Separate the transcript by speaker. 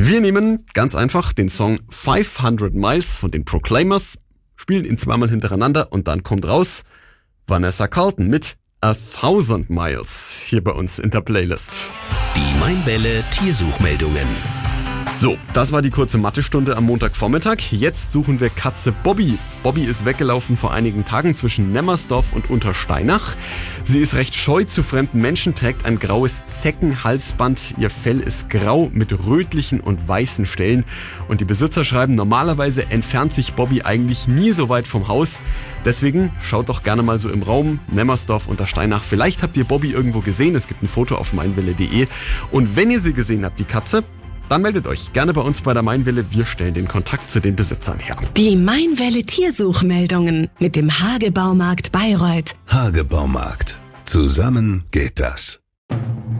Speaker 1: Wir nehmen ganz einfach den Song 500 Miles von den Proclaimers, spielen ihn zweimal hintereinander und dann kommt raus Vanessa Carlton mit 1000 Miles hier bei uns in der Playlist.
Speaker 2: Die Mainwelle Tiersuchmeldungen.
Speaker 1: So, das war die kurze Mathestunde am Montagvormittag. Jetzt suchen wir Katze Bobby. Bobby ist weggelaufen vor einigen Tagen zwischen Nemmersdorf und Untersteinach. Sie ist recht scheu zu fremden Menschen, trägt ein graues Zeckenhalsband. Ihr Fell ist grau mit rötlichen und weißen Stellen. Und die Besitzer schreiben, normalerweise entfernt sich Bobby eigentlich nie so weit vom Haus. Deswegen schaut doch gerne mal so im Raum Nemmersdorf, Untersteinach. Vielleicht habt ihr Bobby irgendwo gesehen. Es gibt ein Foto auf mainwelle.de. Und wenn ihr sie gesehen habt, die Katze, dann meldet euch gerne bei uns bei der Mainwelle. Wir stellen den Kontakt zu den Besitzern her.
Speaker 3: Die Mainwelle Tiersuchmeldungen mit dem Hagebaumarkt Bayreuth.
Speaker 2: Hagebaumarkt. Zusammen geht das.